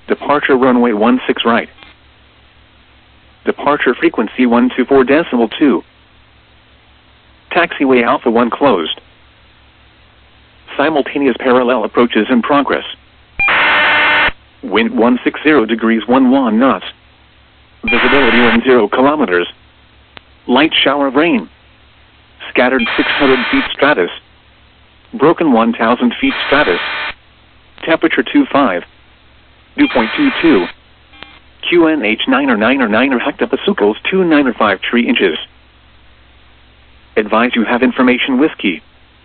Departure runway 16 right. Departure frequency 124.2. Taxiway Alpha 1 closed. Simultaneous parallel approaches in progress. Wind 160 degrees 11 knots. Visibility 10 kilometers. Light shower of rain. Scattered 600 feet stratus. Broken 1,000 feet stratus. Temperature 25. Dew point 22. QNH 9 or 9 or 9 or hectopascals 295 3 inches. Advise you have information whiskey.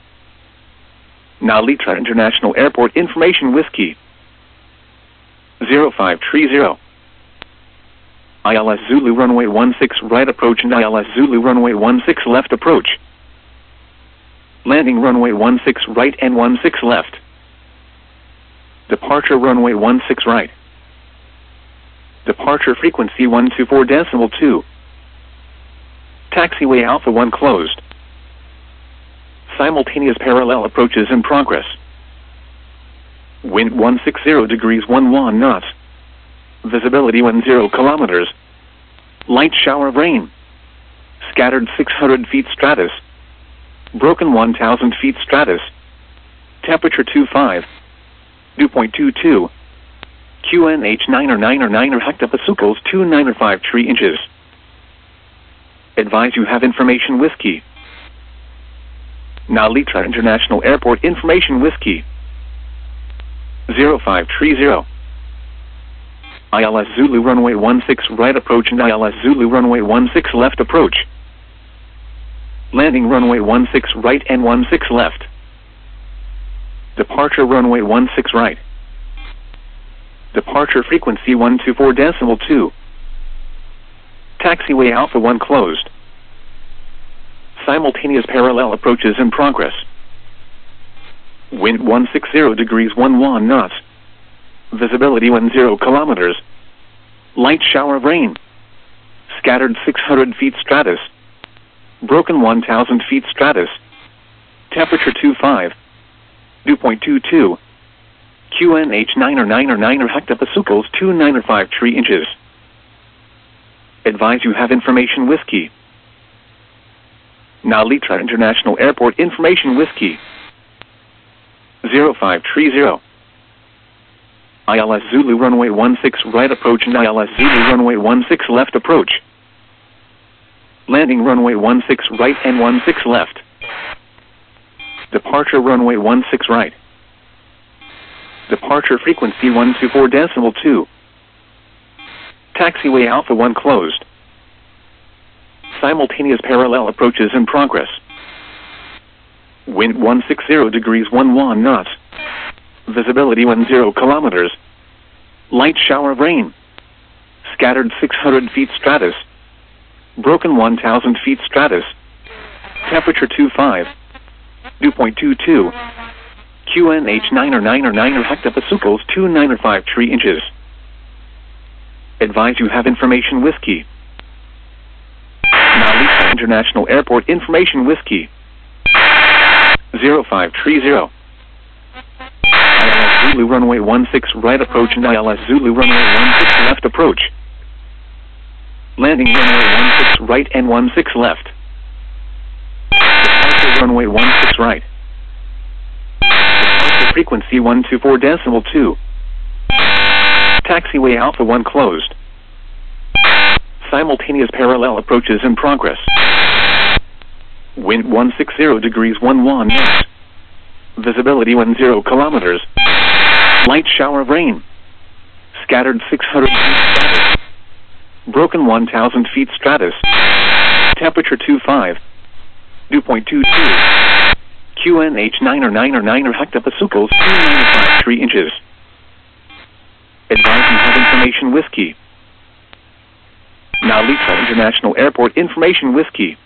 Nalitra International Airport information whiskey. 0530. ILS Zulu runway 16 right approach and ILS Zulu runway 16 left approach. Landing runway 16 right and 16 left. Departure runway 16 right. Departure frequency 124.2. Taxiway Alpha 1 closed. Simultaneous parallel approaches in progress. Wind 160 degrees 11 knots. Visibility 10 kilometers. Light shower of rain. Scattered 600 feet stratus. Broken 1,000 feet stratus. Temperature 25. Dew point 22. QNH 9 or 9 or 9 or hectopascals 295 3 inches. Advise you have information whiskey. Nalitra International Airport information whiskey. 0530. ILS Zulu runway 16 right approach and ILS Zulu runway 16 left approach. Landing runway 16 right and 16 left. Departure runway 16 right. Departure frequency 124.2. Taxiway Alpha 1 closed. Simultaneous parallel approaches in progress. Wind 160 degrees 11 knots. Visibility 10 kilometers. Light shower of rain. Scattered 600 feet stratus. Broken 1,000 feet stratus. Temperature 25. Dew point 22. QNH 9 or 9 or 9 or hectopascals 295 3 inches. Advise you have information whiskey. Nalitra International Airport information whiskey. 0530. ILS Zulu runway 16 right approach and ILS Zulu runway 16 left approach. Landing runway 16 right and 16 left. Departure runway 16 right. Departure frequency 124.2. Taxiway Alpha 1 closed. Simultaneous parallel approaches in progress. Wind 160 degrees 11 knots. Visibility 10 kilometers. Light shower of rain. Scattered 600 feet stratus. Broken 1,000 feet stratus. Temperature 25. Dew point 22. QNH 9 or 9 or 9 or hectopascals 295 3 inches. Advise you have information whiskey. Nalitra International Airport information whiskey. 0530. ILS Zulu runway 16 right approach and ILS Zulu runway 16 left approach. Landing runway 16 right and 16 left. Departure runway 16 right. Departure frequency 124.2. Taxiway Alpha 1 closed. Simultaneous parallel approaches in progress. Wind 160 degrees 11 knots. Visibility 10 kilometers. Light shower of rain. Scattered 600 feet stratus. Broken 1,000 feet stratus. Temperature 25. Dew point 22. QNH 9 or 9 or 9 or hectopascals 295 3 inches. Advise you have information whiskey. Nalitra International Airport information whiskey.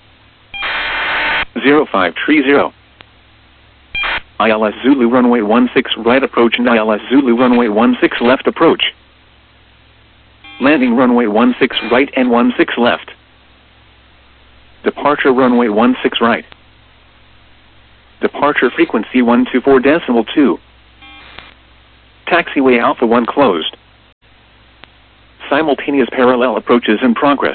0530. ILS Zulu runway 16 right approach and ILS Zulu runway 16 left approach. Landing runway 16 right and 16 left. Departure runway 16 right. Departure frequency 124.2. Taxiway Alpha 1 closed. Simultaneous parallel approaches in progress.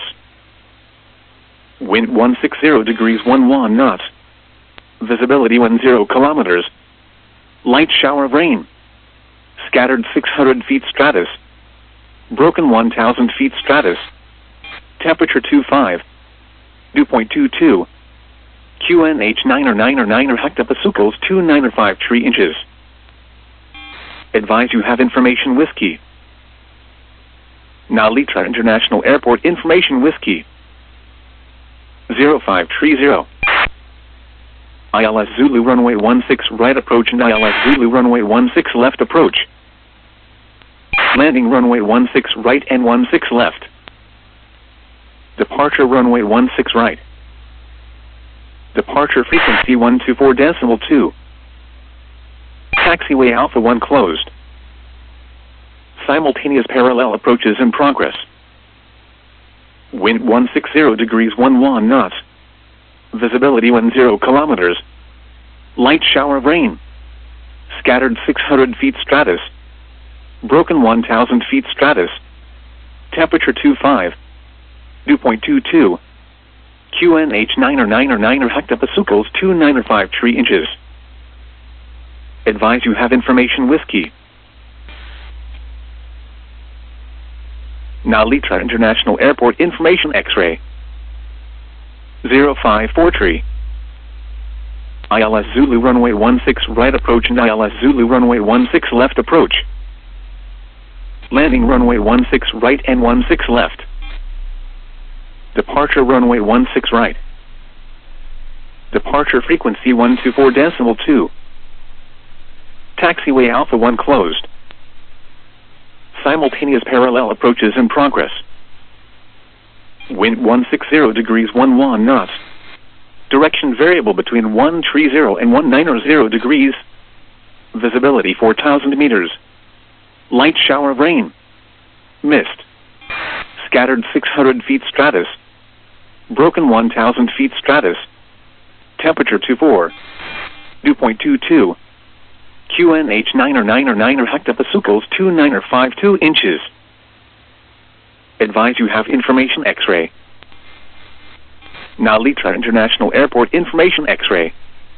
Wind 160 degrees 11 knots. Visibility 10 kilometers. Light shower of rain. Scattered 600 feet stratus. Broken 1,000 feet stratus. Temperature 25. Dew point 22. QNH 9 or hectopascals 295 3 inches. Advise you have information whiskey. Nalitra International Airport information whiskey. 0530. ILS Zulu runway 16 right approach and ILS Zulu runway 16 left approach. Landing runway 16 right and 16 left. Departure runway 16 right. Departure frequency 124.2. Taxiway Alpha 1 closed. Simultaneous parallel approaches in progress. Wind 160 degrees 11 knots. Visibility 10 kilometers. Light shower of rain. Scattered 600 feet stratus. Broken 1,000 feet stratus. Temperature 25. Dew point 22. QNH 9 or hectopascals 295 3 inches. Advise you have information whiskey. Nalitra International Airport information X-ray. 0543. ILS Zulu runway 16 right approach and ILS Zulu runway 16 left approach. Landing runway 16 right and 16 left. Departure runway 16 right. Departure frequency 124.2. Taxiway Alpha 1 closed. Simultaneous parallel approaches in progress. Wind 160 degrees 11 knots. Direction variable between 130 and 190 degrees. Visibility 4,000 meters. Light shower of rain. Mist. Scattered 600 feet stratus. Broken 1,000 feet stratus. Temperature 24. Dew point 22. QNH 9 or hectopascals 295 inches. Advise you have information X-ray. Nalitra International Airport information X-ray.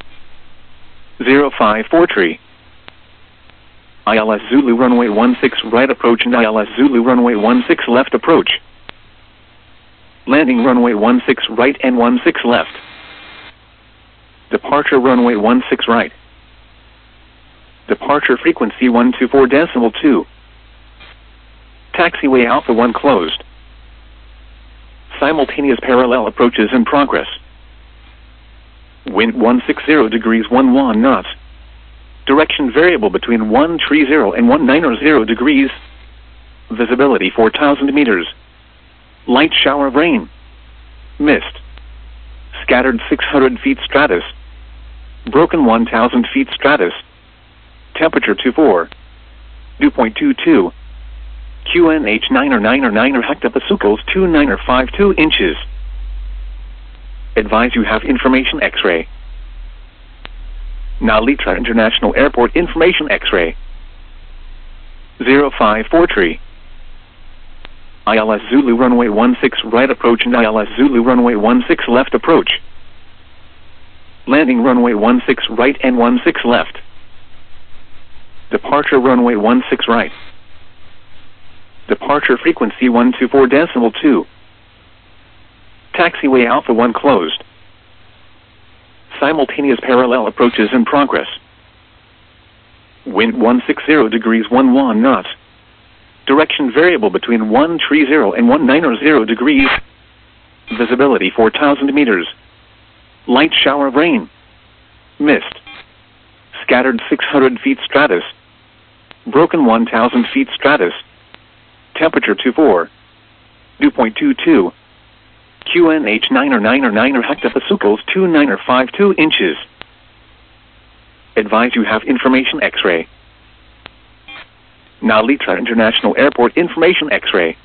0543. ILS Zulu runway 16 right approach and ILS Zulu runway 16 left approach. Landing runway 16 right and 16 left. Departure runway 16 right. Departure frequency 124.2. Taxiway Alpha 1 closed. Simultaneous parallel approaches in progress. Wind 160 degrees 11 knots. Direction variable between 130 and 190 degrees. Visibility 4,000 meters. Light shower of rain. Mist. Scattered 600 feet stratus. Broken 1,000 feet stratus. Temperature 24. Dew point 22. QNH 9 or hectopascals 295 inches. Advise you have information X-ray. Nalitra International Airport information X-ray. 0543. ILS Zulu runway 16 right approach and ILS Zulu runway 16 left approach. Landing runway 16 right and 16 left. Departure runway 16 right. Departure frequency 124.2. Taxiway Alpha 1 closed. Simultaneous parallel approaches in progress. Wind 160 degrees 11 knots. Direction variable between 130 and 190 degrees. Visibility 4,000 meters. Light shower of rain. Mist. Scattered 600 feet stratus. Broken 1,000 feet stratus. Temperature 24. Dew point 22. QNH 9 or hectopascals 295 inches. Advise you have information X-ray. Nalitra International Airport information X-ray.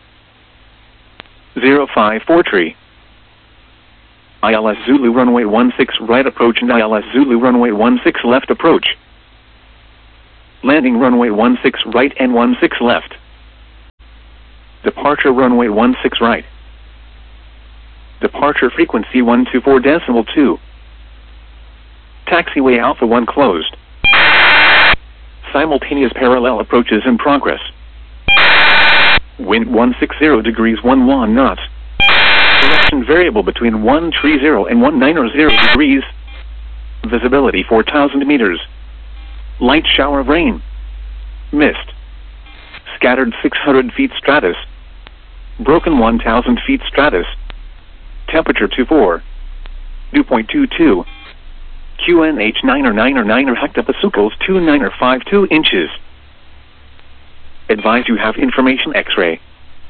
0543. ILS Zulu runway 16 right approach and ILS Zulu runway 16 left approach. Landing runway 16 right and 16 left. Departure runway 16 right. Departure frequency 124.2. Taxiway Alpha 1 closed. Simultaneous parallel approaches in progress. Wind 160 degrees 11 knots. Direction variable between 130 and 190 degrees. Visibility 4,000 meters. Light shower of rain. Mist. Scattered 600 feet stratus. Broken 1,000 feet stratus. Temperature 24. Dew point 22. QNH 9 hectopascals 2952 inches. Advise you have information X-ray.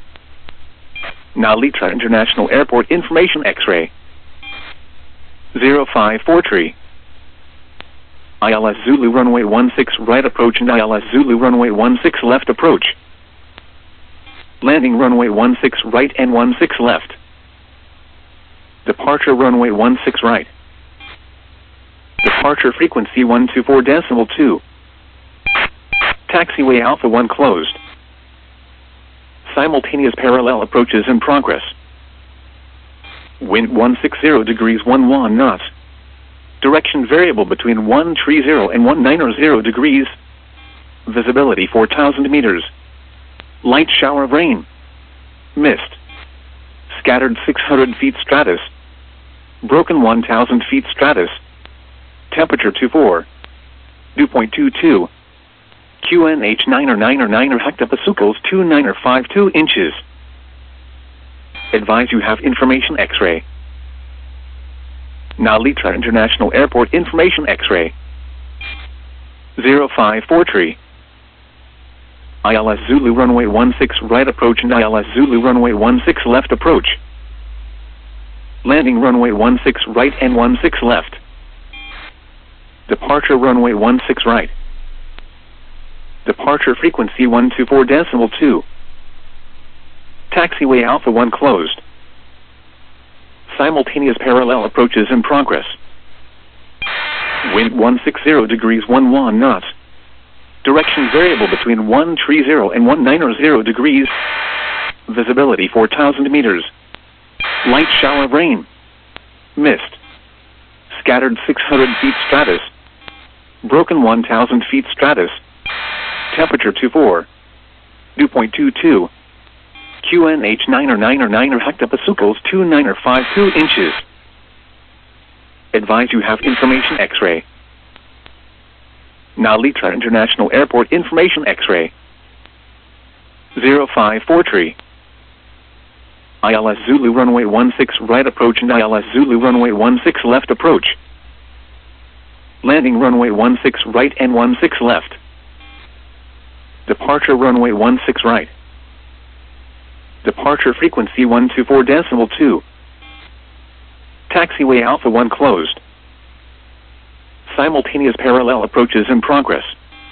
Nalitra International Airport information X-ray. 054 ILS Zulu runway 16 right approach and ILS Zulu runway 16 left approach. Landing runway 16 right and 16 left. Departure runway 16 right. Departure frequency 124.2. Taxiway Alpha 1 closed. Simultaneous parallel approaches in progress. Wind 160 degrees 11 knots. Direction variable between 130 and 190 degrees. Visibility 4,000 meters. Light shower of rain. Mist. Scattered 600 feet stratus. Broken 1,000 feet stratus. Temperature 24. Dew point 22. QNH 9 hectopascals 2952 inches. Advise you have information X-ray. Nalitra International Airport information X-ray. 054 ILS Zulu runway 16 right approach and ILS Zulu runway 16 left approach. Landing runway 16 right and 16 left. Departure runway 16 right. Departure frequency 124.2. Taxiway Alpha 1 closed. Simultaneous parallel approaches in progress. Wind 160 degrees 11 knots. Direction variable between 130 and 190 degrees. Visibility 4,000 meters. Light shower of rain. Mist. Scattered 600 feet stratus. Broken 1,000 feet stratus. Temperature 24. Dew point 22. QNH 9 hectopascals 2952 inches. Advise you have information X-ray. Nalitra International Airport information X-ray. 054 ILS Zulu runway 16 right approach and ILS Zulu runway 16 left approach. Landing runway 16 right and 16 left. Departure runway 16 right. Departure frequency 124.2. Taxiway Alpha 1 closed. Simultaneous parallel approaches in progress.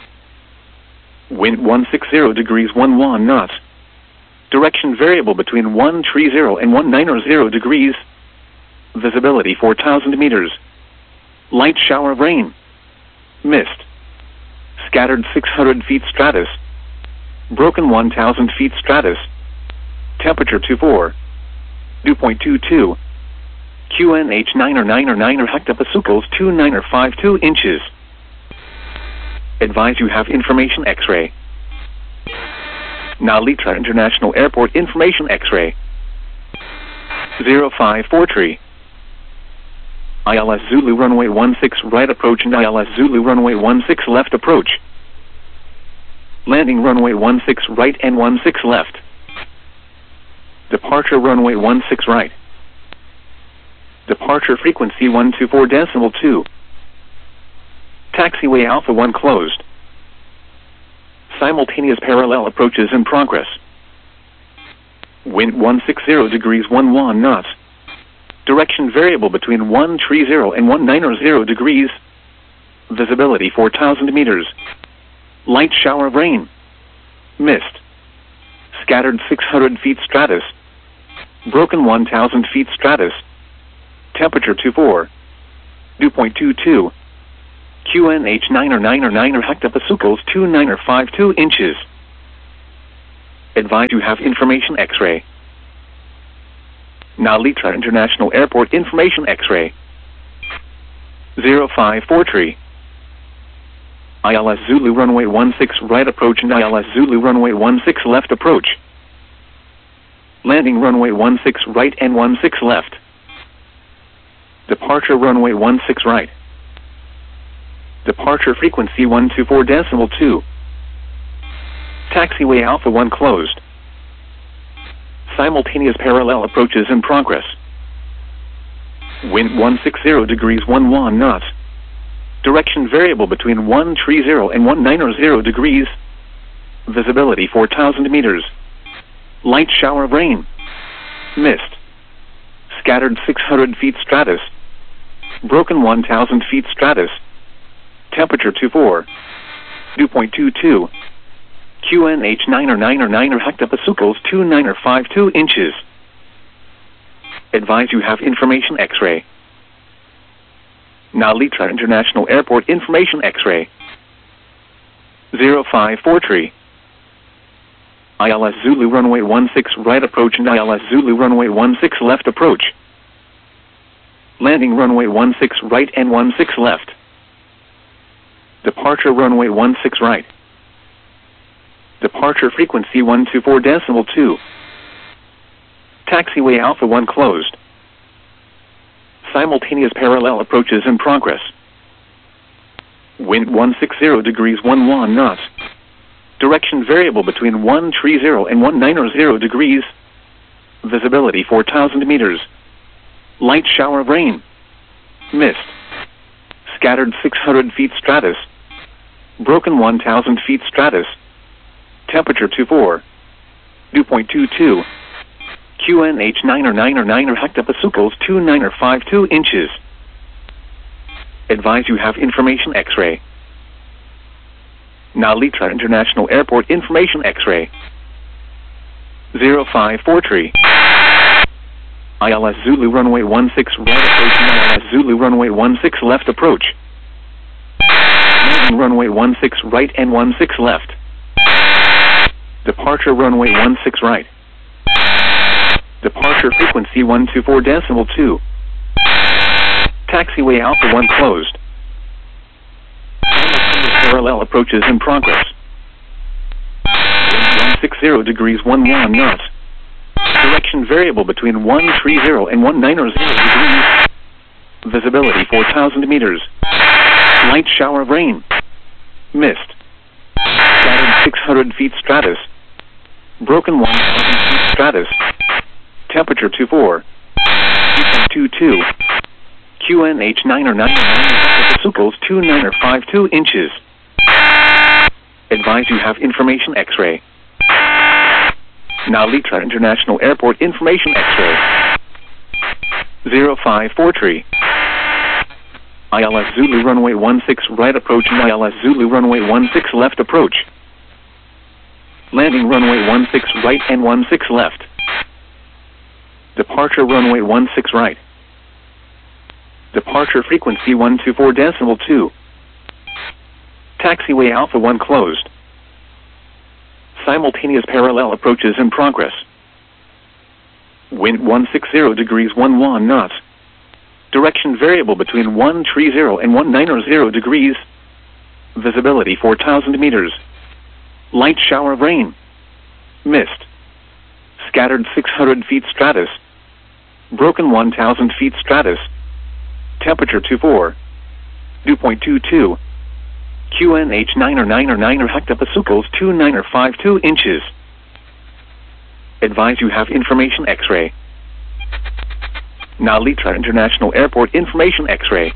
Wind 160 degrees 11 knots. Direction variable between 130 and 190 degrees. Visibility 4,000 meters. Light shower of rain. Mist. Scattered 600 feet stratus. Broken 1,000 feet stratus. Temperature 24. Dew point 22. QNH 9 hectopascals 2952 inches. Advise you have information X-ray. Nalitra International Airport information X-ray. 054 ILS Zulu runway 16 right approach and ILS Zulu runway 16 left approach. Landing runway 16 right and 16 left. Departure runway 16 right. Departure frequency 124.2. Taxiway Alpha 1 closed. Simultaneous parallel approaches in progress. Wind 160 degrees 11 knots. Direction variable between 130 and 190 degrees. Visibility 4,000 meters. Light shower of rain. Mist. Scattered 600 feet stratus. Broken 1,000 feet stratus. Temperature 24. Dew point 22. QNH 9 hectopascals 2952 inches. Advise you have information X-ray. Nalitra International Airport information X-ray. 054 ILS Zulu runway 16 right approach and ILS Zulu runway 16 left approach. Landing runway 16 right and 16 left. Departure runway 16 right. Departure frequency 124.2. Taxiway Alpha 1 closed. Simultaneous parallel approaches in progress. Wind 160 degrees 11 knots. Direction variable between 130 and 190 degrees. Visibility 4,000 meters. Light shower of rain. Mist. Scattered 600 feet stratus. Broken 1,000 feet stratus. Temperature 24. Dew point 22. QNH 9 hectopascals 2952 inches. Advise you have information X-ray. Nalitra International Airport information X-ray. 054 ILS Zulu runway 16 right approach and ILS Zulu runway 16 left approach. Landing runway 16 right and 16 left. Departure runway 16 right. Departure frequency 124.2. Taxiway Alpha 1 closed. Simultaneous parallel approaches in progress. Wind 160 degrees 11 knots. Direction variable between 130 and 190 degrees. Visibility 4,000 meters. Light shower of rain. Mist. Scattered 600 feet stratus. Broken 1,000 feet stratus. Temperature 24. Dew point 22. QNH 9 hectopascals 2952 inches. Advise you have information X-ray. Nalitra International Airport information X-ray. 054 ILS Zulu runway 16 right approach and ILS Zulu runway 16 left approach. Landing runway 16 right and 16 left. Departure runway 16 right. Departure frequency 124.2. Taxiway Alpha 1 closed. Parallel approaches in progress. 160 degrees 11 knots. Direction variable between 130 and 190 degrees. Visibility 4,000 meters. Light shower of rain. Mist. Scattered 600 feet stratus. Broken 1,000 feet stratus. Temperature 24. 22. QNH 9 hectopascals 2952 inches. Advise you have information X-ray. Nalitra International Airport information X-ray. 054 ILS Zulu runway 16 right approach and ILS Zulu runway 16 left approach. Landing runway 16 right and 16 left. Departure runway 16 right. Departure frequency 124.2. Taxiway Alpha 1 closed. Simultaneous parallel approaches in progress. Wind 160 degrees 11 knots. Direction variable between 130 and 190 degrees. Visibility 4,000 meters. Light shower of rain. Mist. Scattered 600 feet stratus. Broken 1,000 feet stratus. Temperature 24. Dew point 22. QNH 9 hectopascals 2952 inches. Advise you have information X-ray. Nalitra International Airport information X-ray.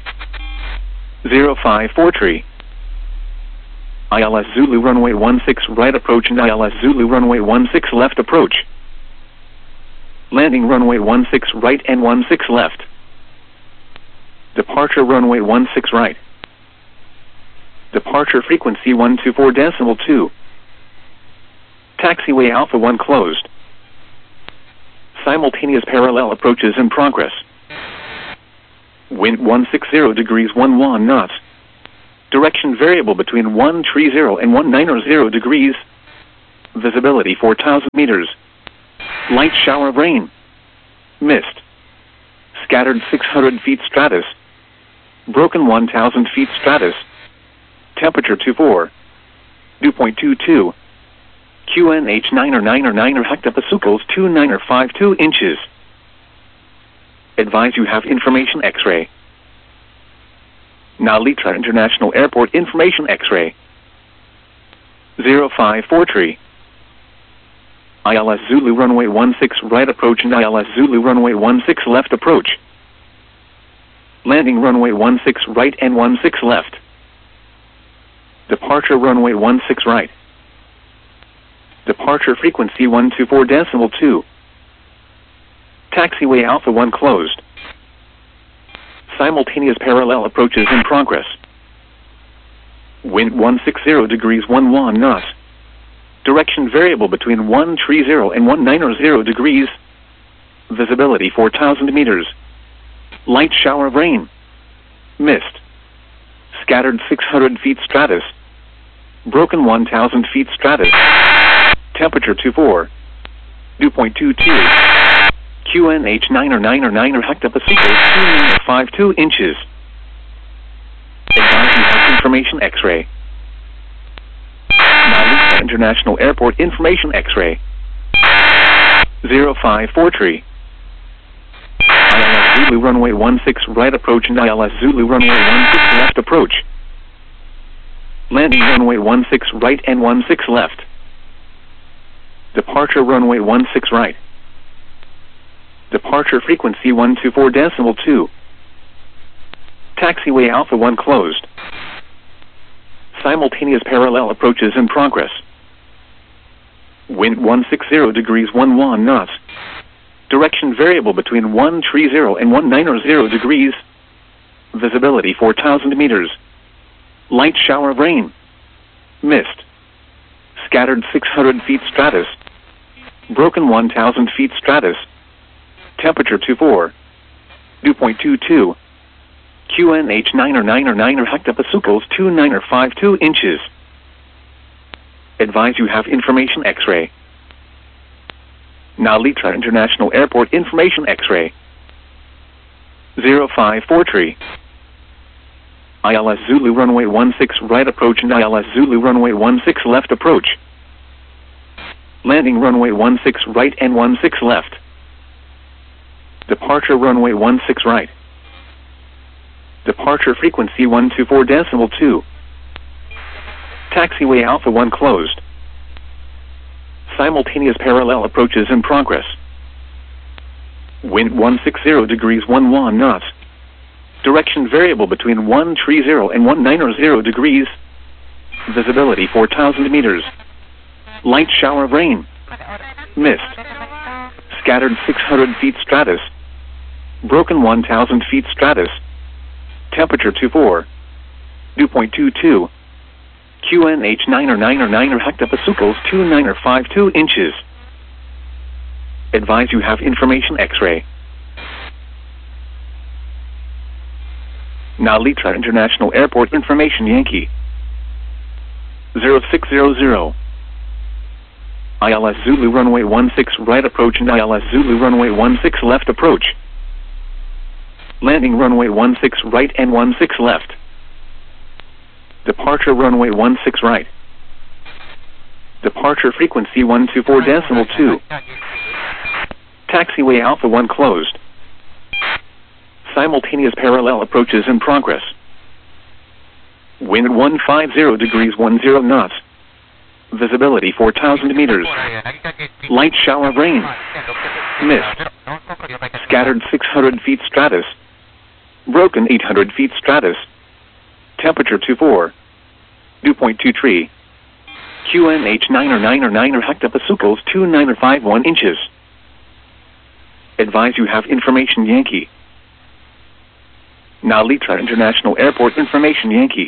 054 ILS Zulu runway 16 right approach and ILS Zulu runway 16 left approach. Landing runway 16 right and 16 left. Departure runway 16 right. Departure frequency 124.2. Taxiway Alpha 1 closed. Simultaneous parallel approaches in progress. Wind 160 degrees 11 knots. Direction variable between 130 and 190 degrees. Visibility 4,000 meters. Light shower of rain. Mist. Scattered 600 feet stratus. Broken 1,000 feet stratus. Temperature 24. Dew point 22. QNH 9 or 9 or 9 or hectopascals 29 or 52 inches. Advise you have information X-ray. Nalitra International Airport information X-ray. 054 ILS Zulu runway 16 right approach and ILS Zulu runway 16 left approach. Landing runway 16 right and 16 left. Departure runway 16 right. Departure frequency 124.2. Taxiway Alpha 1 closed. Simultaneous parallel approaches in progress. Wind 160 degrees 11 knots. Direction variable between 130 and 190 degrees. Visibility 4,000 meters. Light shower of rain. Mist. Scattered 600 feet stratus. Broken 1,000 feet stratus. Temperature 24. Dew point 22. QNH 9 or 9 or 9 or hectopascals 2.52 inches. Advise you have information X-ray. Nalita International Airport information X-ray. 054 ILS Zulu runway 16 right approach and ILS Zulu runway 16 left approach. Landing runway 16 right and 16 left. Departure runway 16 right. Departure frequency 124.2. Taxiway Alpha 1 closed. Simultaneous parallel approaches in progress. Wind 160 degrees 11 knots. Direction variable between 130 and 190 degrees. Visibility 4,000 meters. Light shower of rain. Mist. Scattered 600 feet stratus. Broken 1,000 feet stratus. Temperature 24. Dew point 22. QNH 9 or 9 or 9 or hectopascals 29 or 52 inches. Advise you have information X-ray. Nalitra International Airport information X-ray. 054 ILS Zulu runway 16 right approach and ILS Zulu runway 16 left approach. Landing runway 16 right and 16 left. Departure runway 16 right. Departure frequency 124.2. Taxiway Alpha 1 closed. Simultaneous parallel approaches in progress. Wind 160 degrees 11 knots. Direction variable between 130 and 190 degrees. Visibility 4,000 meters. Light shower of rain. Mist. Scattered 600 feet stratus. Broken 1,000 feet stratus. Temperature 24. Dew point 22. QNH 9 or 9 or 9 or hectopascals 29 or 52 inches. Advise you have information X-ray. Nalitra International Airport information Yankee. 0600 ILS Zulu runway 16 right approach and ILS Zulu runway 16 left approach. Landing runway 16 right and 16 left. Departure runway 16 right. Departure frequency 124.2. Taxiway Alpha 1 closed. Simultaneous parallel approaches in progress. Wind 150 degrees 10 knots. Visibility 4,000 meters. Light shower of rain. Mist. Scattered 600 feet stratus. Broken 800 feet stratus. Temperature 24. Dew point 23. QNH 9 or 9 or 9 or hectopascals 29 or 51 inches. Advise you have information Yankee. Nalitra International Airport information Yankee.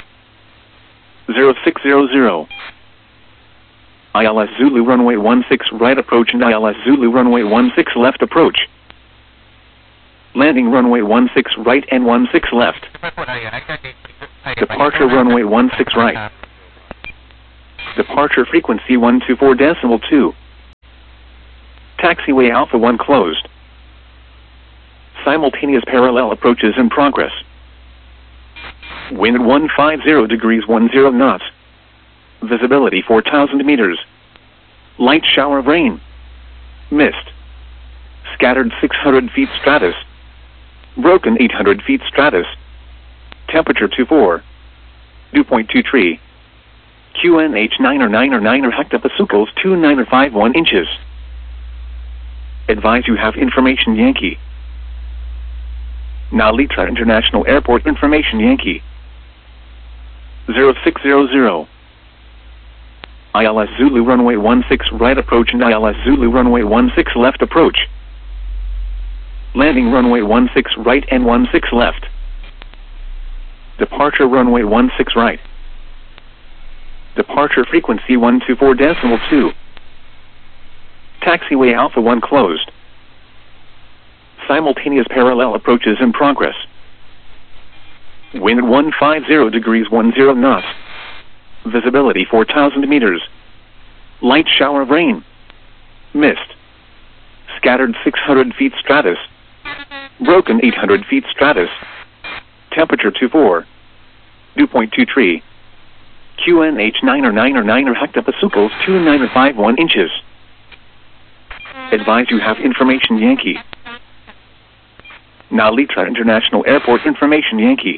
0600 ILS Zulu runway 16 right approach and ILS Zulu runway 16 left approach. Landing runway 16 right and 16 left. Departure runway 16 right. Departure frequency 124.2. Taxiway Alpha 1 closed. Simultaneous parallel approaches in progress. Wind 150 degrees 10 knots. Visibility 4,000 meters. Light shower of rain. Mist. Scattered 600 feet stratus. Broken 800 feet stratus. Temperature 24. Dew point 23. QNH 9 or hectopascals 2951 inches. Advise you have information Yankee. Nalitra International Airport information Yankee. 0600. ILS Zulu runway 16 right approach and ILS Zulu runway 16 left approach. Landing runway 16 right and 16 left. Departure runway 16 right. Departure frequency 124.2. Taxiway Alpha 1 closed. Simultaneous parallel approaches in progress. Wind 150 degrees 10 knots. Visibility 4,000 meters. Light shower of rain. Mist. Scattered 600 feet stratus. Broken 800 feet stratus. Temperature 24. Dew point 23. QNH 9 or hectopascals 2951 inches. Advise you have information Yankee. Nalitra International Airport information Yankee.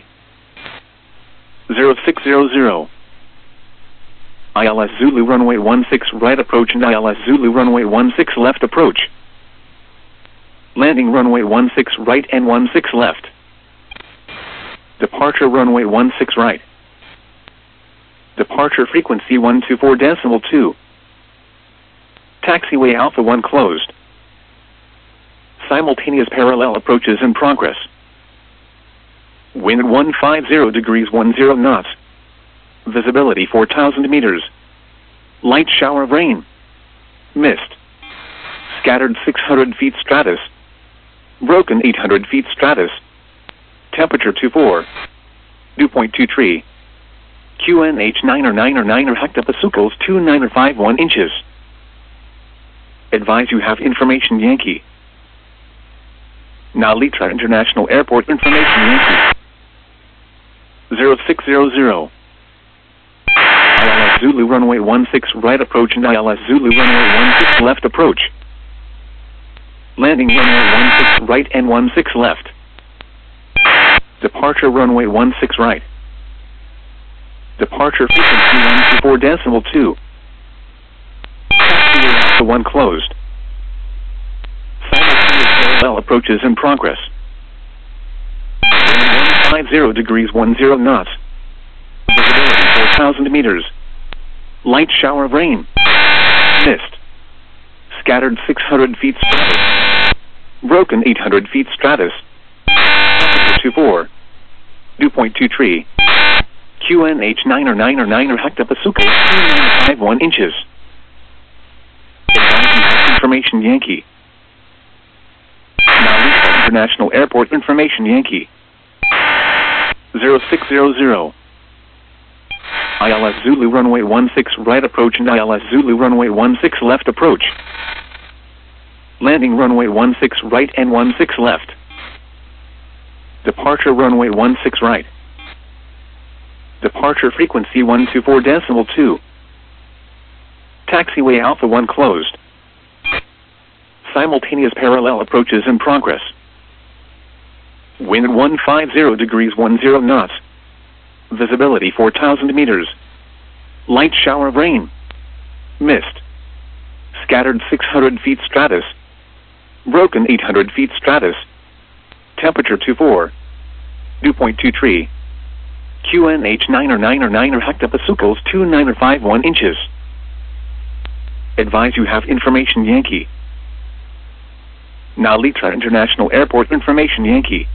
0600. ILS Zulu runway 16 right approach and ILS Zulu runway 16 left approach. Landing runway 16 right and 16 left. Departure runway 16 right. Departure frequency 124.2. Taxiway Alpha 1 closed. Simultaneous parallel approaches in progress. Wind 150 degrees 10 knots. Visibility 4,000 meters. Light shower of rain. Mist. Scattered 600 feet stratus. Broken 800 feet stratus. Temperature 24. Dew point 23. QNH 9 or hectopascals 2951 inches. Advise you have information Yankee. Nalitra International Airport information Yankee. 0600. ILS Zulu runway 16 right approach and ILS Zulu runway 16 left approach. Landing runway 16 right and 16 left. Departure runway 16 right. Departure frequency 124.2. Taxiway Alpha 1 closed. Simultaneous parallel approaches in progress. 150 degrees 10 knots. Visibility 4,000 meters. Light shower of rain. Mist. Scattered 600 feet stratus. Broken 800 feet stratus. Temperature 24. Dew point 23. QNH 9 or hectopascals 2951 inches. Advise you have information Yankee. Nalitra International Airport information Yankee. 0600. ILS Zulu runway 16 right approach and ILS Zulu runway 16 left approach. Landing runway 16 right and 16 left. Departure runway 16 right. Departure frequency 124.2. Taxiway Alpha 1 closed. Simultaneous parallel approaches in progress. Wind 150 degrees 10 knots. Visibility 4,000 meters. Light shower of rain. Mist. Scattered 600 feet stratus. Broken 800 feet stratus. Temperature 24. Dew point 23. QNH 9 or hectopascals 2951 inches. Advise you have information Yankee. Nalitra International Airport information Yankee.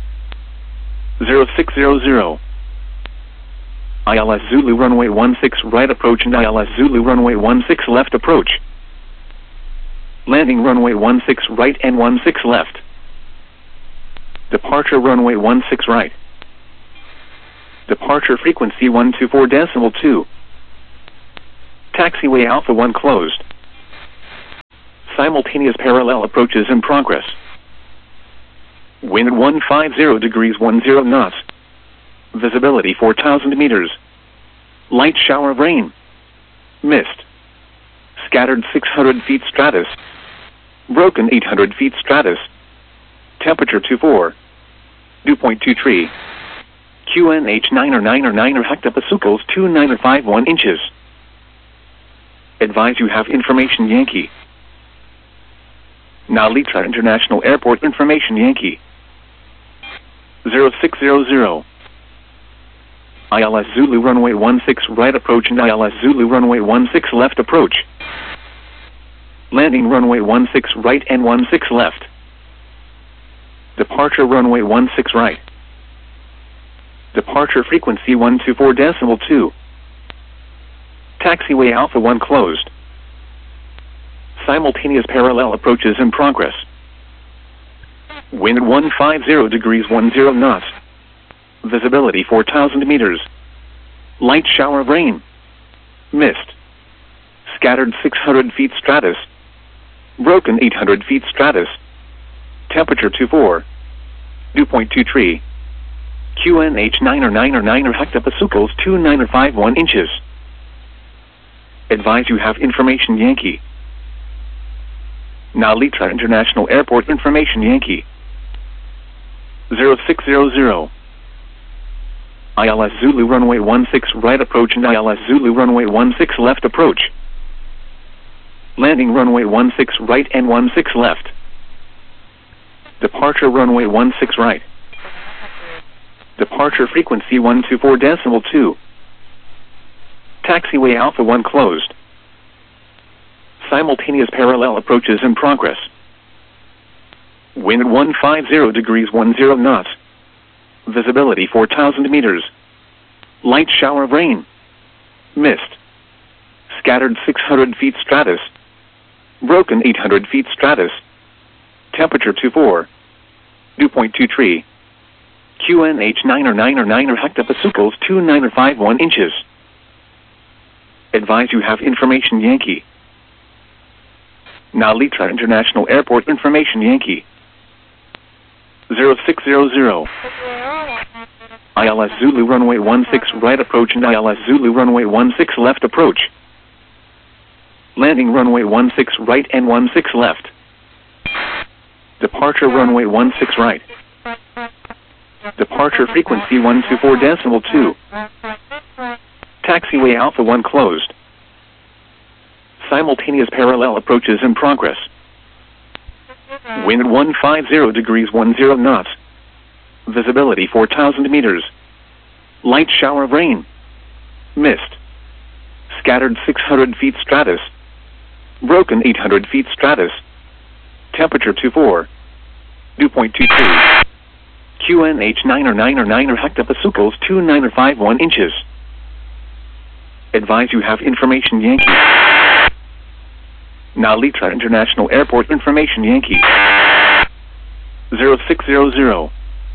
0600. ILS Zulu runway 16 right approach and ILS Zulu runway 16 left approach. Landing runway 16 right and 16 left. Departure runway 16 right. Departure frequency 124.2. Taxiway Alpha 1 closed. Simultaneous parallel approaches in progress. Wind at 150 degrees 10 knots. Visibility 4,000 meters. Light shower of rain. Mist. Scattered 600 feet stratus. Broken 800 feet stratus. Temperature 24. Dew point 23. QNH 9 or 9 or 9 or hectopascals 29 or 51 inches. Advise you have information Yankee. Nalitra International Airport information Yankee. 0600. ILS Zulu runway 16 right approach and ILS Zulu runway 16 left approach. Landing runway 16 right and 16 left. Departure runway 16 right. Departure frequency 124.2. Taxiway Alpha 1 closed. Simultaneous parallel approaches in progress. Wind at 150 degrees 10 knots. Visibility 4,000 meters. Light shower of rain. Mist. Scattered 600 feet stratus. Broken 800 feet stratus. Temperature 24. Dew point 23. QNH 9 or 9 or 9 or hectopascals 29 or 51 inches. Advise you have information Yankee. Nalitra International Airport information Yankee. 0600. ILS Zulu runway 16 right approach and ILS Zulu runway 16 left approach. Landing runway 16 right and 16 left. Departure runway 16 right. Departure frequency 124.2. Taxiway Alpha 1 closed. Simultaneous parallel approaches in progress. Wind at 150 degrees 10 knots. Visibility 4,000 meters. Light shower of rain. Mist. Scattered 600 feet stratus. Broken 800 feet stratus. Temperature 24. Dew point 23. QNH 9 or 9 or 9 or hectopascals 29 or 51 inches. Advise you have information Yankee. Nalitra International Airport information Yankee. 0600. ILS Zulu runway 16 right approach and ILS Zulu runway 16 left approach. Landing runway 16 right and 16 left. Departure runway 16 right. Departure frequency 124.2. Taxiway Alpha 1 closed. Simultaneous parallel approaches in progress. Wind at 150 degrees 10 knots. Visibility 4,000 meters. Light shower of rain. Mist. Scattered 600 feet stratus. Broken 800 feet stratus. Temperature 24. Dew point 22. QNH 9 or 9 or 9 or hectopascals 29 or 51 inches. Advise you have information Yankee. Nalitra International Airport information Yankee. 0600.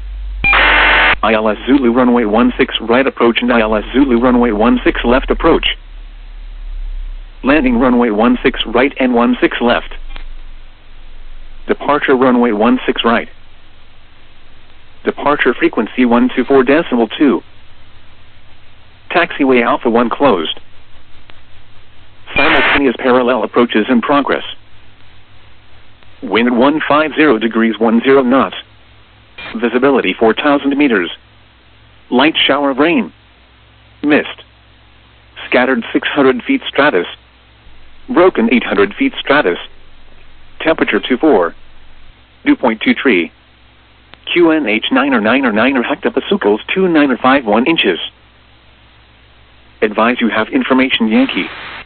ILS Zulu runway 16 right approach and ILS Zulu runway 16 left approach. Landing runway 16 right and 16 left. Departure runway 16 right. Departure frequency 124.2. Taxiway Alpha 1 closed. Simultaneous parallel approaches in progress. Wind at 150 degrees 10 knots. Visibility 4,000 meters. Light shower of rain. Mist. Scattered 600 feet stratus. Broken 800 feet stratus. Temperature 24. Dew point 23. QNH 9 or 9 or 9 or hectopascals 29 or 51 inches. Advise you have information Yankee.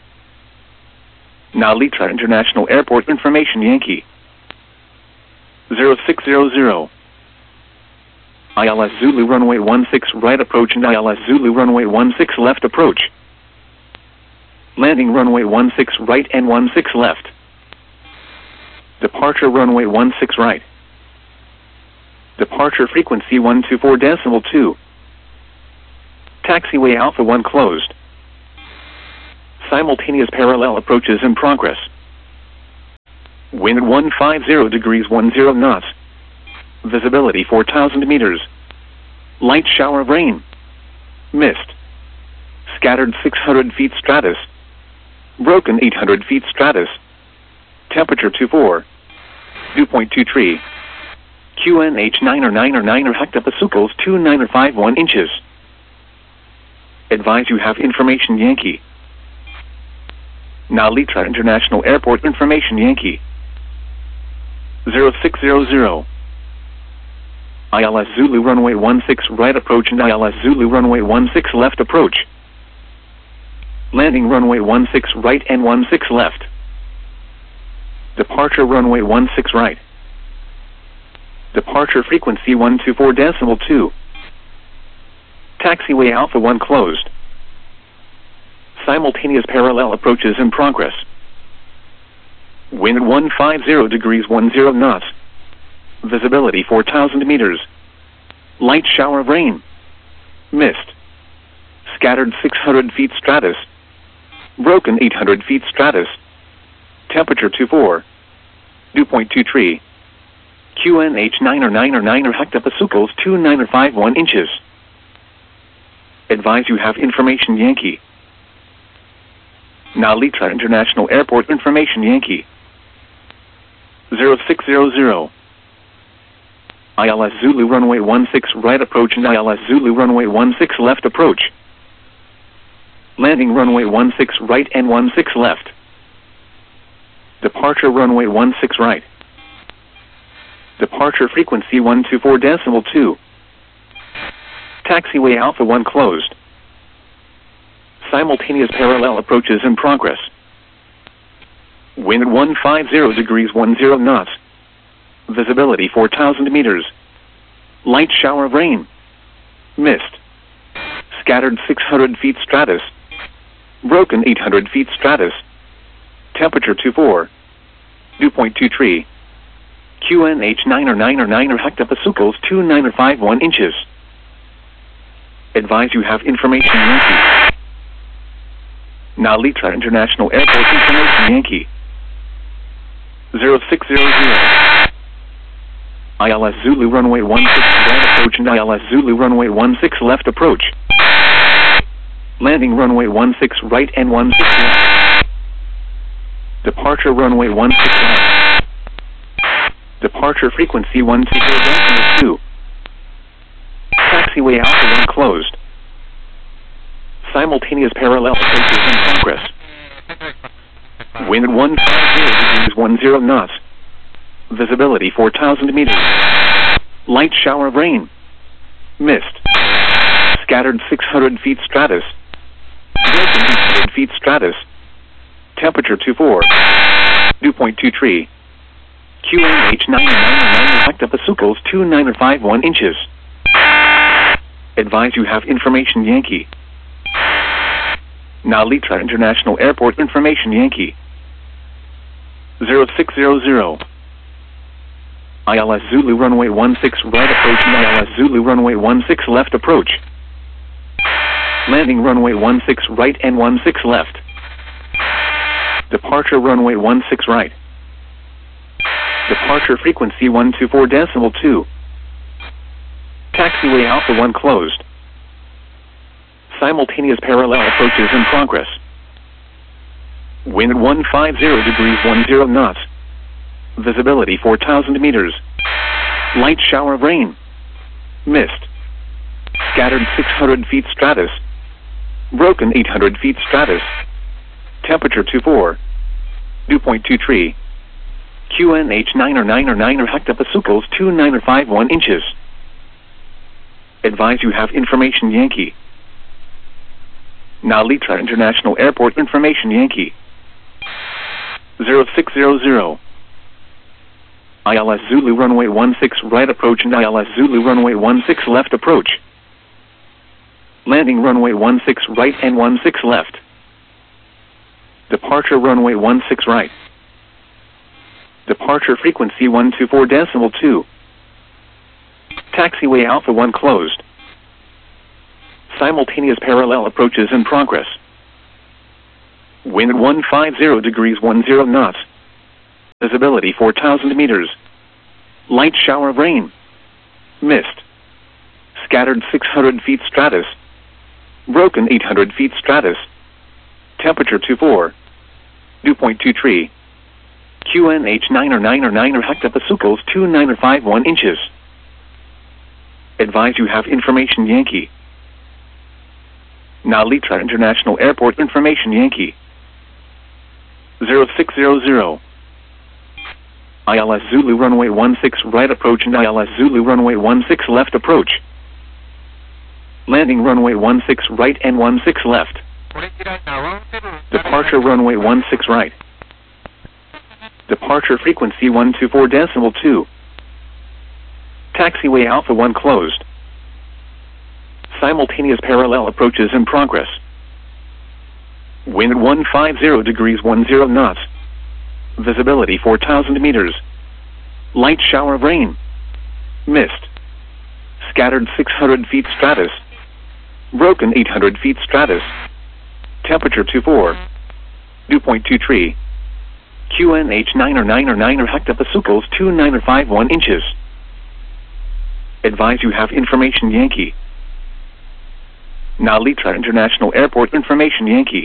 Nalitra International Airport information Yankee. 0600. ILS Zulu runway 16 right approach and ILS Zulu runway 16 left approach. Landing runway 16 right and 16 left. Departure runway 16 right. Departure frequency 124.2. Taxiway Alpha 1 closed. Simultaneous parallel approaches in progress. Wind at 150 degrees 10 knots. Visibility 4,000 meters. Light shower of rain. Mist. Scattered 600 feet stratus. Broken 800 feet stratus. Temperature 24. Dew point 23. QNH 9 or 9 or 9 or hectopascals 29 or 51 inches. Advise you have information Yankee. Nalitra International Airport information Yankee. 0600. ILS Zulu runway 16 right approach and ILS Zulu runway 16 left approach. Landing runway 16 right and 16 left. Departure runway 16 right. Departure frequency 124.2. Taxiway Alpha 1 closed. Simultaneous parallel approaches in progress. Wind at 150 degrees 10 knots. Visibility 4,000 meters. Light shower of rain. Mist. Scattered 600 feet stratus. Broken 800 feet stratus. Temperature 24. Dew point 23. QNH 9 or 9 or 9 or hectopascals 29 or 51 inches. Advise you have information Yankee. Nalitra International Airport information Yankee. 0600. ILS Zulu runway 16 right approach and ILS Zulu runway 16 left approach. Landing runway 16 right and 16 left. Departure runway 16 right. Departure frequency 124.2. Taxiway Alpha 1 closed. Simultaneous parallel approaches in progress. Wind at 150 degrees 10 knots. Visibility 4,000 meters. Light shower of rain. Mist. Scattered 600 feet stratus. Broken 800 feet stratus. Temperature 24. Dew point 23. QNH 9 or 9 or 9 or hectopascals 29 or 51 inches. Advise you have information Yankee. Nalitra International Airport information Yankee. 0600. ILS Zulu runway 16 right approach and ILS Zulu runway 16 left approach. Landing runway 16 right and 16 left. Departure runway 16 left. Departure frequency 124.2. Taxiway Alpha 1 closed. Simultaneous parallel approaches in progress. Wind at 150 degrees 10 knots. Visibility 4,000 meters. Light shower of rain. Mist. Scattered 600 feet stratus. Broken 800 feet stratus. Temperature 24. Dew point 23. QNH 9 or 9 or 9 or hectopascals 29 or 51 inches. Advise you have information Yankee. Nalitra International Airport information Yankee. 0600. ILS Zulu runway 16 right approach and ILS Zulu runway 16 left approach. Landing runway 16 right and 16 left. Departure runway 16 right. Departure frequency 124.2. Taxiway Alpha 1 closed. Simultaneous parallel approaches in progress. Wind at 150 degrees 10 knots. Visibility 4,000 meters. Light shower of rain. Mist. Scattered 600 feet stratus. Broken 800 feet stratus. Temperature 24. Dew point 23. QNH 9 or 9 or 9 or hectopascals 29 or 51 inches. Advise you have information Yankee. Nalitra International Airport information Yankee. 0600. ILS Zulu runway 16 right approach and ILS Zulu runway 16 left approach. Landing runway 16 right and 16 left. Departure runway 16 right. Departure frequency 124.2. Taxiway Alpha 1 closed. Simultaneous parallel approaches in progress. Wind at 150 degrees 10 knots. Visibility 4,000 meters. Light shower of rain. Mist. Scattered 600 feet stratus. Broken 800 feet stratus. Temperature 24. Dew point 23. QNH 9 or 9 or 9 or hectopascals 29 or 51 inches. Advise you have information Yankee. Nalitra International Airport information Yankee. 0600. ILS Zulu runway 16 right approach and ILS Zulu runway 16 left approach. Landing runway 16 right and 16 left. Departure runway 16 right. Departure frequency 124.2. Taxiway Alpha 1 closed. Simultaneous parallel approaches in progress. Wind 150 degrees 10 knots. Visibility 4,000 meters. Light shower of rain. Mist. Scattered 600 feet stratus. Broken 800 feet stratus. Temperature 24. Dew point 23. QNH 9 or 9 or 9 or hectopascals 29 or 51 inches. Advise you have information Yankee. Nalitra International Airport information Yankee.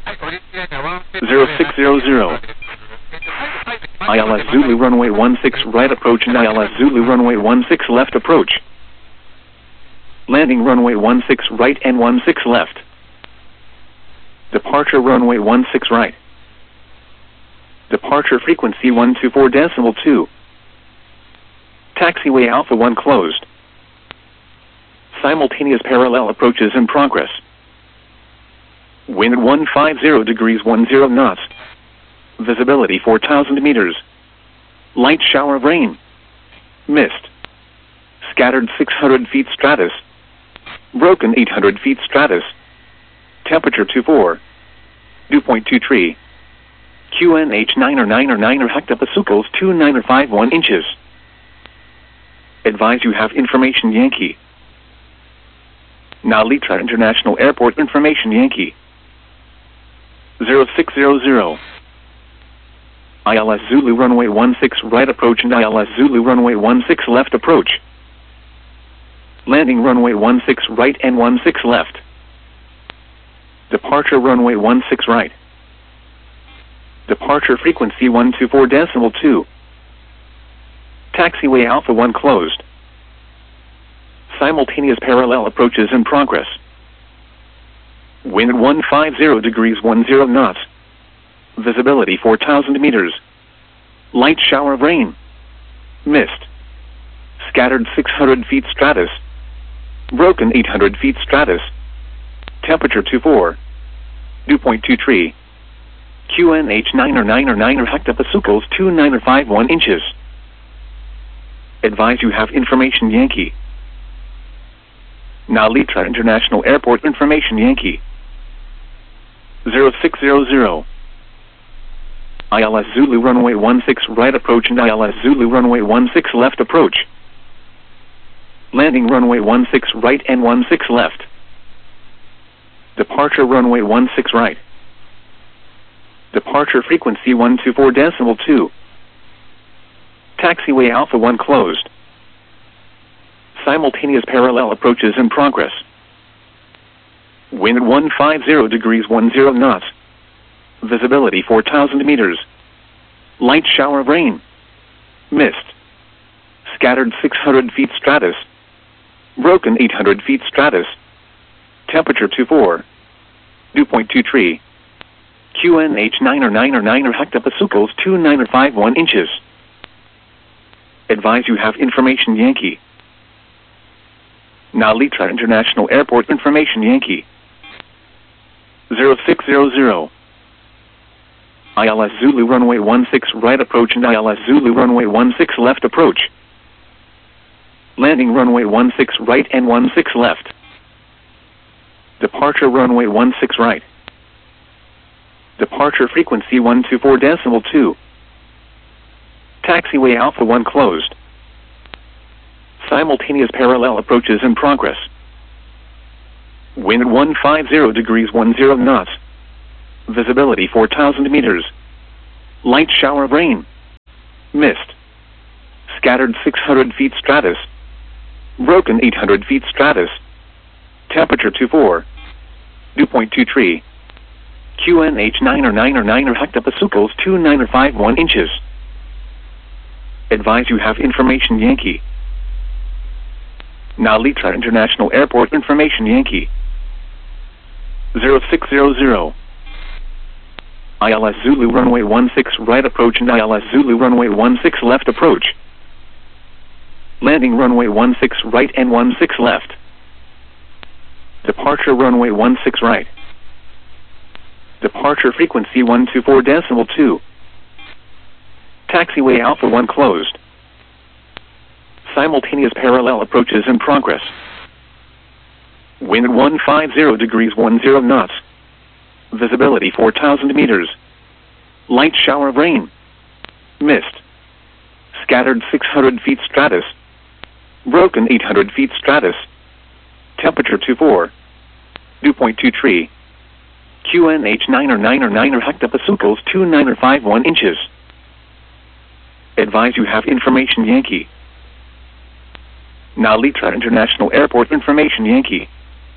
0600. ILS Zulu runway 16 right approach and ILS Zulu runway 16 left approach. Landing runway 16 right and 16 left. Departure runway 16 right. Departure frequency 124.2. Taxiway Alpha 1 closed. Simultaneous parallel approaches in progress. Wind at 150 degrees 10 knots. Visibility 4,000 meters. Light shower of rain. Mist. Scattered 600 feet stratus. Broken 800 feet stratus. Temperature 24. Dew point 23. QNH 9 or 9 or 9 or hectopascals 29 or 51 inches. Advise you have information Yankee. Nalitra International Airport information Yankee. 0600. ILS Zulu runway 16 right approach and ILS Zulu runway 16 left approach. Landing runway 16 right and 16 left. Departure runway 16 right. Departure frequency 124.2. Taxiway Alpha 1 closed. Simultaneous parallel approaches in progress. Wind at 150 degrees 10 knots. Visibility 4,000 meters. Light shower of rain. Mist. Scattered 600 feet stratus. Broken 800 feet stratus. Temperature 24. Dew point 23. QNH 9 or 9 or 9 or hectopascals 29 or 51 inches. Advise you have information Yankee. Nalitra International Airport information Yankee. 0600. ILS Zulu runway 16 right approach and ILS Zulu runway 16 left approach. Landing runway 16 right and 16 left. Departure runway 16 right. Departure frequency 124.2. Taxiway Alpha 1 closed. Simultaneous parallel approaches in progress. Wind at 150 degrees 10 knots. Visibility 4,000 meters. Light shower of rain. Mist. Scattered 600 feet stratus. Broken 800 feet stratus. Temperature 24. Dew point 23. QNH 9 or 9 or 9 or hectopascals 29 or 51 inches. Advise you have information Yankee. Nalitra International Airport information Yankee. 0600. ILS Zulu runway 16 right approach and ILS Zulu runway 16 left approach. Landing runway 16 right and 16 left. Departure runway 16 right. Departure frequency 124.2. Taxiway Alpha 1 closed. Simultaneous parallel approaches in progress. Wind at 150 degrees 10 knots. Visibility 4,000 meters. Light shower of rain. Mist. Scattered 600 feet stratus. Broken 800 feet stratus. Temperature 24. Dew point 23. QNH 9 or hectopascals 29 or 51 inches. Advise you have information Yankee. Nalitra International Airport information Yankee. 0600. ILS Zulu runway 16 right approach and ILS Zulu runway 16 left approach. Landing runway 16 right and 16 left. Departure runway 16 right. Departure frequency 124.2. Taxiway Alpha 1 closed. Simultaneous parallel approaches in progress. Wind 150 degrees 10 knots. Visibility 4,000 meters. Light shower of rain. Mist. Scattered 600 feet stratus. Broken 800 feet stratus. Temperature 24. Dew point 23. QNH 9 or hectopascals 29 or 51 inches. Advise you have information Yankee. Nalitra International Airport information Yankee.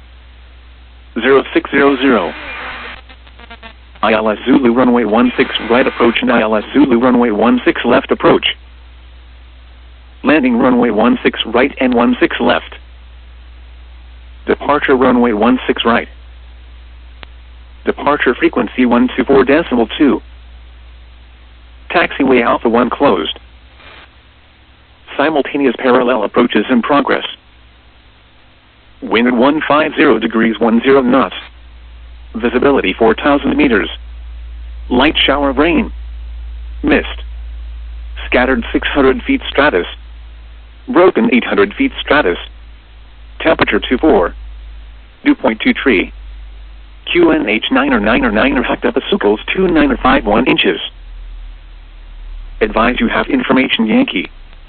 0600. ILS Zulu runway 16 right approach and ILS Zulu runway 16 left approach. Landing runway 16 right and 16 left. Departure runway 16 right. Departure frequency 124.2. Taxiway Alpha 1 closed. Simultaneous parallel approaches in progress. Wind 150 degrees 10 knots. Visibility 4,000 meters. Light shower of rain. Mist. Scattered 600 feet stratus. Broken 800 feet stratus. Temperature 24. Dew point 23. QNH 9 or hectopascals 29 or 51 inches. Advise you have information Yankee.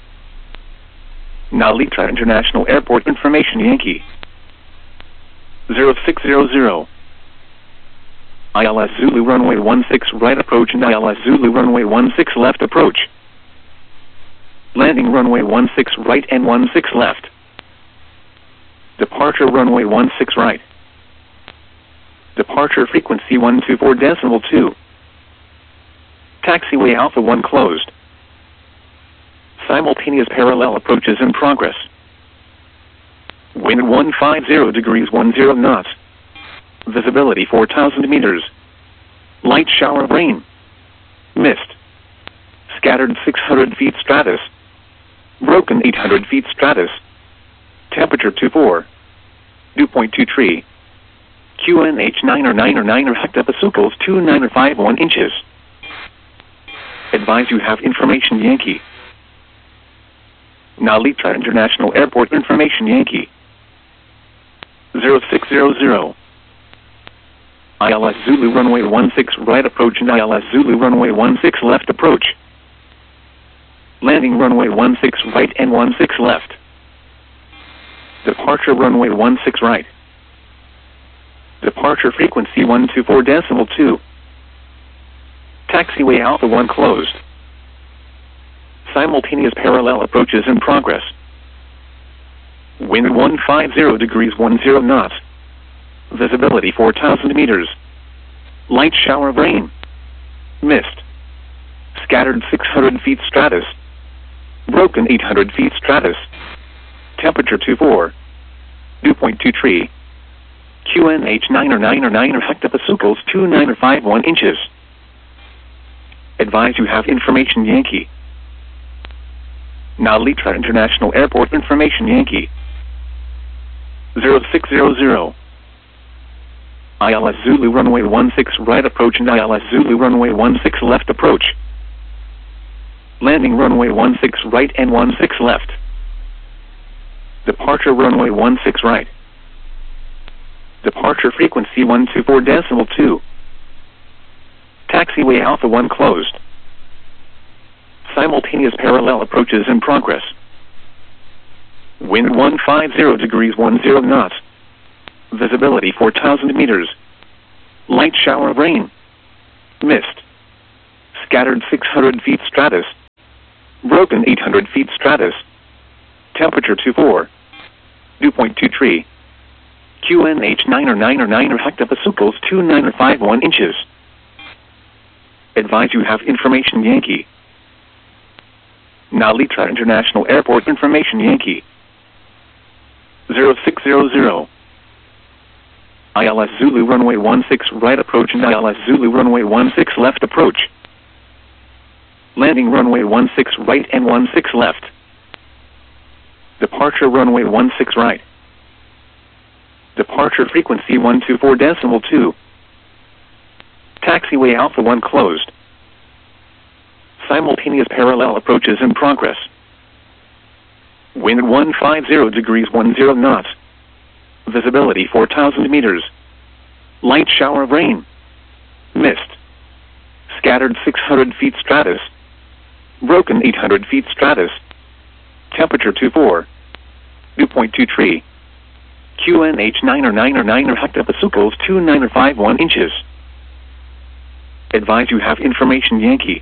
Nalitra International Airport information Yankee. 0600. ILS Zulu runway 16 right approach and ILS Zulu runway 16 left approach. Landing runway 16 right and 16 left. Departure runway 16 right. Departure frequency 124.2. Taxiway Alpha 1 closed. Simultaneous parallel approaches in progress. Wind 150 degrees 10 knots. Visibility 4,000 meters. Light shower of rain. Mist. Scattered 600 feet stratus. Broken 800 feet stratus. Temperature 24. Dew point 23. QNH 9 or hectopascals 29 or 51 inches. Advise you have information Yankee. Nalitra International Airport information Yankee. 0600. ILS Zulu runway 16 right approach and ILS Zulu runway 16 left approach. Landing runway 16 right and 16 left. Departure runway 16 right. Departure frequency 124.2. Taxiway Alpha 1 closed. Simultaneous parallel approaches in progress. Wind 150 degrees 10 knots. Visibility 4,000 meters. Light shower of rain. Mist. Scattered 600 feet stratus. Broken 800 feet stratus. Temperature 24. Dew point 23. QNH 9 or hectopascals 29 or 51 inches. Advise you have information Yankee. Nalitra International Airport information Yankee. 0600. ILS Zulu runway 16 right approach and ILS Zulu runway 16 left approach. Landing runway 16 right and 16 left. Departure runway 16 right. Departure frequency 124.2. Taxiway Alpha 1 closed. Simultaneous parallel approaches in progress. Wind 150 degrees 10 knots. Visibility 4,000 meters. Light shower of rain. missed. Scattered 600 feet stratus. Broken 800 feet stratus. Temperature 24. Dew point 23. QNH 9 hectopascals 2951 inches. Advise you have information Yankee. Nalitra International Airport information Yankee. 0600. ILS Zulu runway 16 right approach and ILS Zulu runway 16 left approach. Landing runway 16 right and 16 left. Departure runway 16 right. Departure frequency 124.2. Taxiway Alpha 1 closed. Simultaneous parallel approaches in progress. Wind 150 degrees 10 knots. Visibility 4,000 meters. Light shower of rain. Mist. Scattered 600 feet stratus. Broken 800 feet stratus. Temperature 24. Dew point 23. QNH 9 hectopascals 2951 inches. Advise you have information Yankee.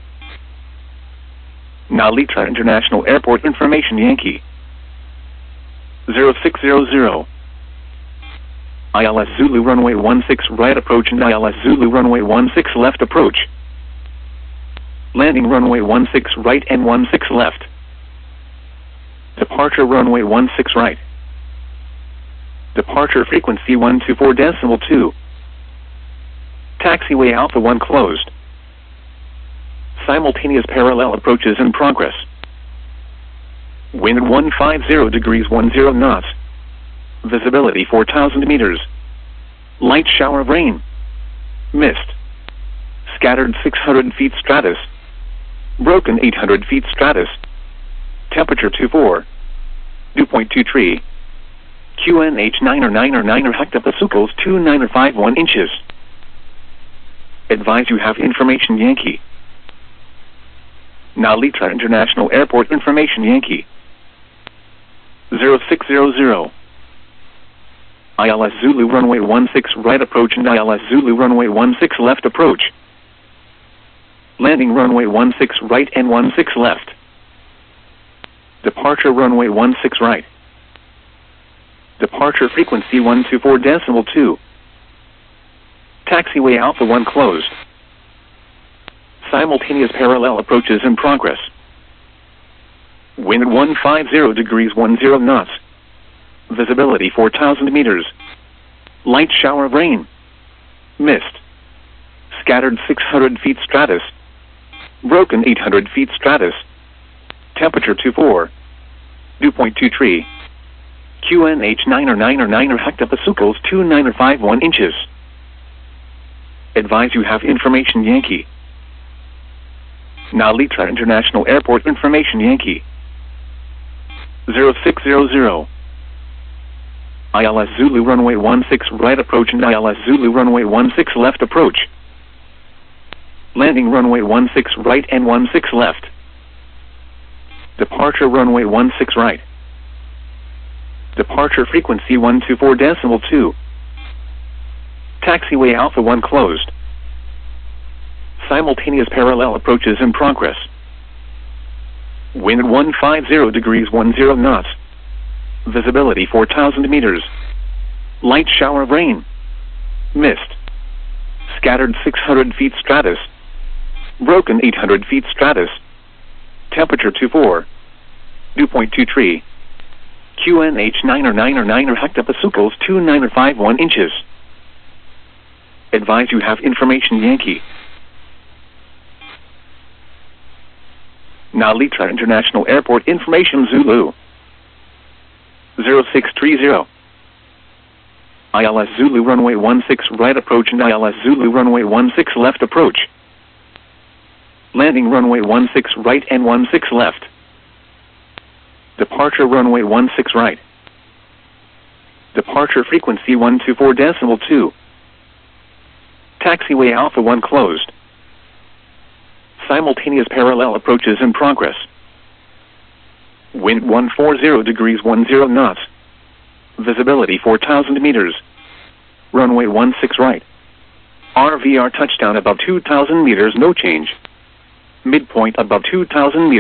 Nalitra International Airport information Yankee. 0600. ILS Zulu runway 16 right approach and ILS Zulu runway 16 left approach. Landing runway 16 right and 16 left. Departure runway 16 right. Departure frequency 124.2. Taxiway Alpha 1 closed. Simultaneous parallel approaches in progress. Wind 150 degrees 10 knots. Visibility 4,000 meters. Light shower of rain. Mist. Scattered 600 feet stratus. Broken 800 feet stratus. Temperature 24. Dew point 23. QNH 9 hectopascals 2951 inches. Advise you have information Yankee. Nalitra International Airport information Yankee. 0600. ILS Zulu runway 16 right approach and ILS Zulu runway 16 left approach. Landing runway 16 right and 16 left. Departure runway 16 right. Departure frequency 124.2. Taxiway Alpha 1 closed. Simultaneous parallel approaches in progress. Wind 150 degrees 10 knots. Visibility 4,000 meters. Light shower of rain. Mist. Scattered 600 feet stratus. Broken 800 feet stratus. Temperature 24. Dew point 23. QNH 9 hectopascals 2951 inches. Advise you have information Yankee. Nalitra International Airport information Yankee. 0600. ILS Zulu runway 16 right approach and ILS Zulu runway 16 left approach. Landing runway 16 right and 16 left. Departure runway 16 right. Departure frequency 124.2. Taxiway Alpha 1 closed. Simultaneous parallel approaches in progress. Wind 150 degrees 10 knots. Visibility 4,000 meters. Light shower of rain. Mist. Scattered 600 feet stratus. Broken 800 feet stratus. Temperature 24. Dew point 23. QNH 9 hectopascals 2951 inches. Advise you have information Yankee. Nalitra International Airport information Zulu. 0630. ILS Zulu runway 16 right approach and ILS Zulu runway 16 left approach. Landing runway 16 right and 16 left. Departure runway 16 right. Departure frequency 124.2. Taxiway Alpha 1 closed. Simultaneous parallel approaches in progress. Wind 140 degrees 10 knots. Visibility 4,000 meters. Runway 16 right. RVR touchdown above 2,000 meters, no change. Midpoint above 2,000 meters.